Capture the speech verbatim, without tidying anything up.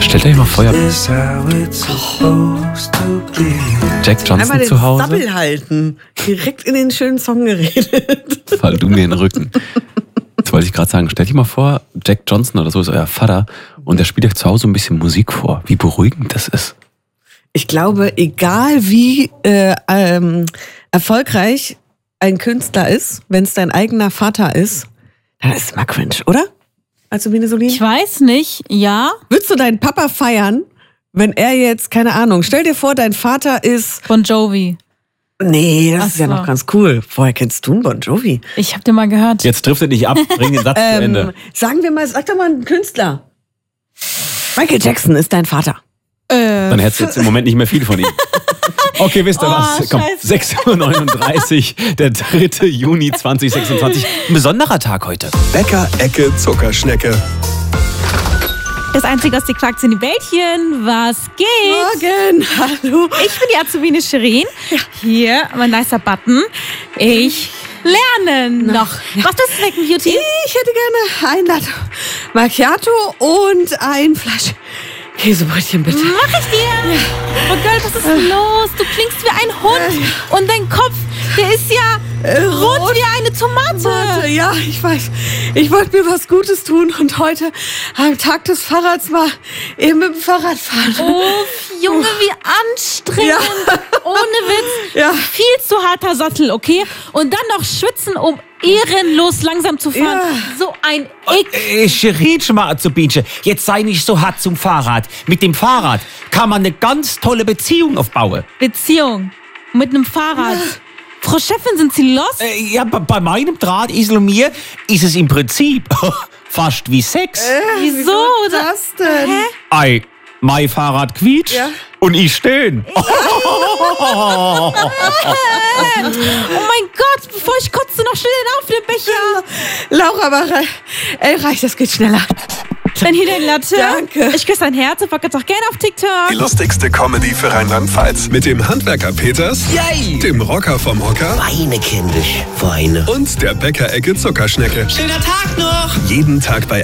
Stellt euch mal vor, ihr habt Jack Johnson Einmal den zu Hause. Sabbel halten. Direkt in den schönen Song geredet. Fall du mir in den Rücken. Jetzt wollte ich gerade sagen, stellt euch mal vor, Jack Johnson oder so ist euer Vater und der spielt euch zu Hause ein bisschen Musik vor. Wie beruhigend das ist. Ich glaube, egal wie äh, ähm, erfolgreich ein Künstler ist, wenn es dein eigener Vater ist, dann ist es mal cringe, oder? Also Venesolin? Ich weiß nicht, ja. Würdest du deinen Papa feiern, wenn er jetzt, keine Ahnung, stell dir vor, dein Vater ist... Bon Jovi. Nee, das Ach ist ja so. noch ganz cool. Woher kennst du einen Bon Jovi? Ich hab den mal gehört. Jetzt trifft er nicht ab, bring den Satz zu Ende. Ähm, sagen wir mal, sag doch mal einen Künstler. Michael Jackson ist dein Vater. Äh, Dann hättest du jetzt im Moment nicht mehr viel von ihm. Okay, wisst ihr Oh, was? Komm, scheiße. sechs Uhr neununddreißig, der dritte Juni zweitausendsechsundzwanzig. Ein besonderer Tag heute. Bäcker Ecke Zuckerschnecke. das einzige aus die Quacks in die Bällchen. Was geht? Morgen, hallo. Ich bin die Azubine Shirin. Hier, mein nicer Button. Ich lerne noch. Was ist das Snacken Beauty? Ich hätte gerne ein Latte Macchiato und ein Fleisch Käsebrötchen, bitte. Mach ich dir. Oh Gott, was ist los? Du klingst wie ein Hund. Und dein Kopf, der ist ja Äh, rot wie eine Tomate. Warte, ja, ich weiß. Ich wollte mir was Gutes tun und heute am Tag des Fahrrads mal eben mit dem Fahrrad fahren. Uff, Junge, wie anstrengend. Ja. Ohne Witz. Ja. Viel zu harter Sattel, okay? Und dann noch schwitzen, um ehrenlos langsam zu fahren. Ja. So ein Ick. Äh, Shirin, schon mal Azubinchen, jetzt sei nicht so hart zum Fahrrad. Mit dem Fahrrad kann man eine ganz tolle Beziehung aufbauen. Beziehung mit einem Fahrrad. Frau Chefin, sind Sie los? Äh, ja, bei- bei meinem Drahtesel und mir ist es im Prinzip fast wie Sex. Wieso? das denn? Hä? Ei, mein Fahrrad quietscht Ja. und ich stehen. Oh mein Gott, bevor ich kotze, noch schnell den auf den Becher. Laura, aber rei- ey, reicht, das geht schneller. Dann hier dein Latte. Danke. Ich küsse dein Herz und pack jetzt auch gerne auf TikTok. Die lustigste Comedy für Rheinland-Pfalz. Mit dem Handwerker Peters, Yay! dem Rocker vom Hocker Weine, kindisch, Weine. und der Bäcker Ecke Zuckerschnecke. Schöner Tag noch! Jeden Tag bei